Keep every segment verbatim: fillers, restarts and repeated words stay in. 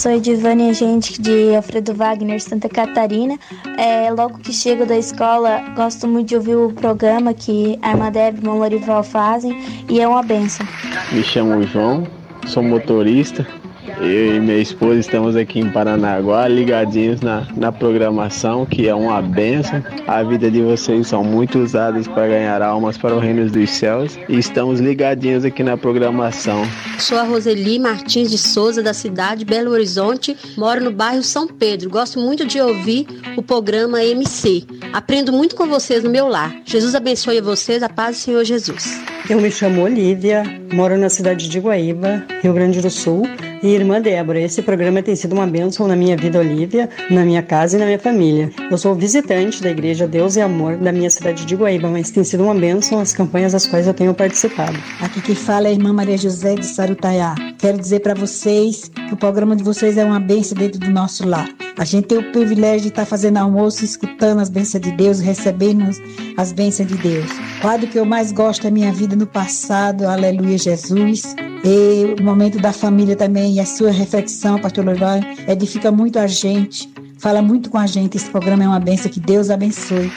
Sou Edivânia, agente de Alfredo Wagner, Santa Catarina. É, logo que chego da escola, gosto muito de ouvir o programa que a irmã Débora e o irmão Lorival fazem e é uma bênção. Me chamo João, sou motorista. Eu e minha esposa estamos aqui em Paranaguá, ligadinhos na, na programação, que é uma bênção. A vida de vocês são muito usadas para ganhar almas para o reino dos céus. E estamos ligadinhos aqui na programação. Sou a Roseli Martins de Souza, da cidade de Belo Horizonte. Moro no bairro São Pedro. Gosto muito de ouvir o programa M C. Aprendo muito com vocês no meu lar. Jesus abençoe vocês. A paz do Senhor Jesus. Eu me chamo Olívia, moro na cidade de Guaíba, Rio Grande do Sul. E irmã Débora, esse programa tem sido uma bênção na minha vida, Olívia, na minha casa e na minha família. Eu sou visitante da Igreja Deus e Amor da minha cidade de Guaíba, mas tem sido uma bênção as campanhas das quais eu tenho participado. Aqui quem fala é a irmã Maria José de Sarutaiá. Quero dizer para vocês que o programa de vocês é uma bênção dentro do nosso lar. A gente tem o privilégio de estar fazendo almoço, escutando as bênçãos de Deus, recebendo as bênçãos de Deus. O quadro que eu mais gosto é Minha Vida no Passado, Aleluia Jesus. E o momento da família também, e a sua reflexão, pastor Lorival, edifica muito a gente, fala muito com a gente. Esse programa é uma bênção, que Deus abençoe.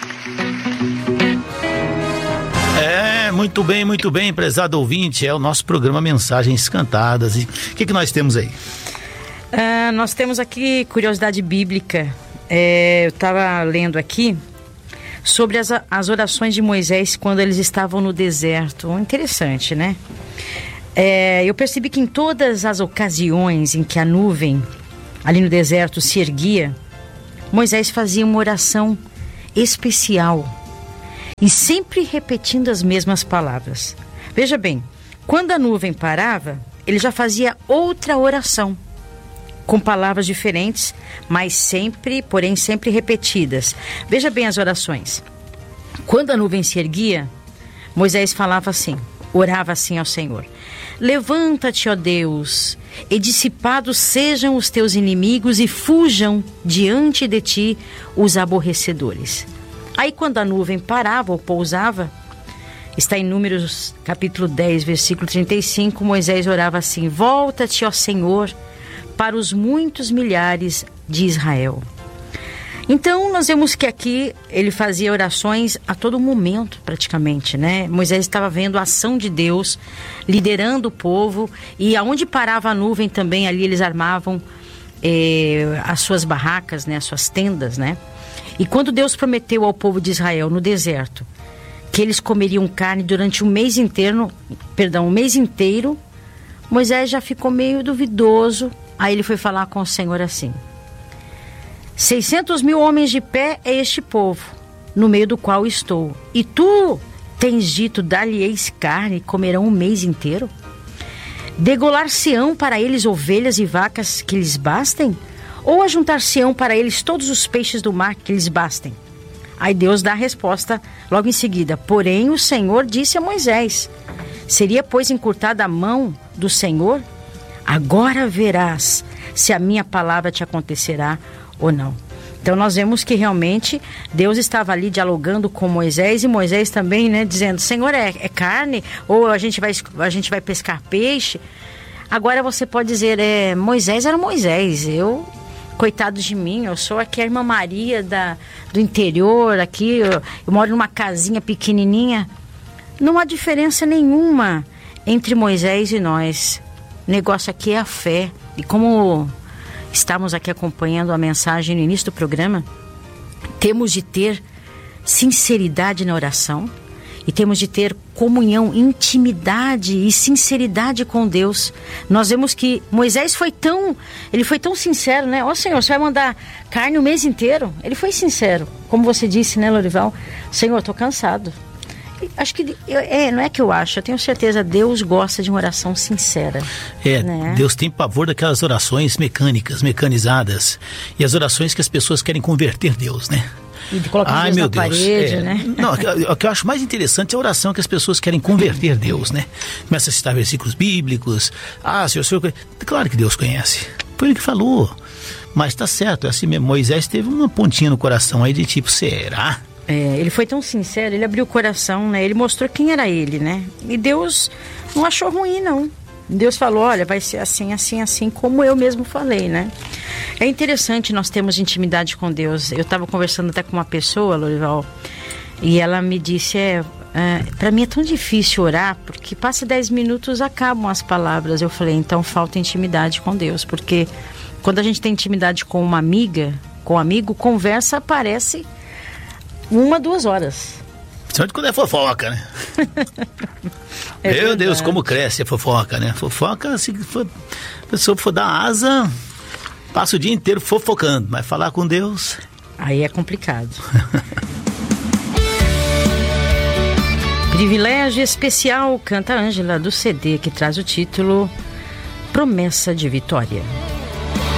É, muito bem, muito bem, prezado ouvinte, é o nosso programa Mensagens Cantadas. E o que, que nós temos aí? Ah, nós temos aqui curiosidade bíblica. É, eu estava lendo aqui sobre as, as orações de Moisés quando eles estavam no deserto. Interessante, né? É, eu percebi que em todas as ocasiões em que a nuvem ali no deserto se erguia, Moisés fazia uma oração especial e sempre repetindo as mesmas palavras. Veja bem, quando a nuvem parava, ele já fazia outra oração com palavras diferentes, mas sempre, porém sempre repetidas. Veja bem as orações. Quando a nuvem se erguia, Moisés falava assim, orava assim ao Senhor: levanta-te, ó Deus, e dissipados sejam os teus inimigos e fujam diante de ti os aborrecedores. Aí quando a nuvem parava ou pousava, está em Números capítulo dez, versículo trinta e cinco, Moisés orava assim: volta-te, ó Senhor, para os muitos milhares de Israel. Então nós vemos que aqui ele fazia orações a todo momento praticamente, né? Moisés estava vendo a ação de Deus, liderando o povo, e aonde parava a nuvem também, ali eles armavam eh, as suas barracas, né? As suas tendas, né? E quando Deus prometeu ao povo de Israel no deserto que eles comeriam carne durante um mês inteiro, perdão, um mês inteiro, Moisés já ficou meio duvidoso. Aí ele foi falar com o Senhor assim: seiscentos mil homens de pé é este povo, no meio do qual estou. E tu tens dito, dar-lhe-eis carne, e comerão um mês inteiro? Degolar-se-ão para eles ovelhas e vacas que lhes bastem? Ou ajuntar-se-ão para eles todos os peixes do mar que lhes bastem? Aí Deus dá a resposta logo em seguida: porém o Senhor disse a Moisés: seria, pois, encurtada a mão do Senhor? Agora verás se a minha palavra te acontecerá ou não. Então nós vemos que realmente Deus estava ali dialogando com Moisés, e Moisés também, né, dizendo: Senhor, é, é carne? Ou a gente vai, a gente vai pescar peixe? Agora você pode dizer, é, Moisés era Moisés, eu, coitado de mim, eu sou aqui a irmã Maria da, do interior, aqui eu, eu moro numa casinha pequenininha. Não há diferença nenhuma entre Moisés e nós. O negócio aqui é a fé. E como estamos aqui acompanhando a mensagem no início do programa, temos de ter sinceridade na oração e temos de ter comunhão, intimidade e sinceridade com Deus. Nós vemos que Moisés foi tão, ele foi tão sincero, né? Ó, oh, Senhor, você vai mandar carne o mês inteiro? Ele foi sincero, como você disse, né, Lorival? Senhor, eu tô cansado. Acho que, é, não é que eu acho, eu tenho certeza, Deus gosta de uma oração sincera. É, né? Deus tem pavor daquelas orações mecânicas, mecanizadas, e as orações que as pessoas querem converter Deus, né? E de colocar Ai, Deus meu na Deus. parede, é, né? Não, o que eu acho mais interessante é a oração que as pessoas querem converter Deus, né? Começa a citar versículos bíblicos. Ah, Senhor, Senhor... Claro que Deus conhece. Foi ele que falou. Mas tá certo, é assim mesmo. Moisés teve uma pontinha no coração aí de tipo, será? É, ele foi tão sincero, ele abriu o coração, né? Ele mostrou quem era ele, né? E Deus não achou ruim, não. Deus falou, olha, vai ser assim, assim, assim, como eu mesmo falei, né? É interessante nós termos intimidade com Deus. Eu estava conversando até com uma pessoa, Lorival, e ela me disse, é, é para mim é tão difícil orar, porque passa dez minutos, acabam as palavras. Eu falei, então falta intimidade com Deus, porque quando a gente tem intimidade com uma amiga, com um amigo, conversa parece uma, duas horas. Principalmente quando é fofoca, né? É Meu verdade. Deus, como cresce a fofoca, né? Fofoca, se for, a pessoa for dar asa, passa o dia inteiro fofocando, mas falar com Deus... Aí é complicado. Privilégio especial, canta Ângela, do C D, que traz o título Promessa de Vitória.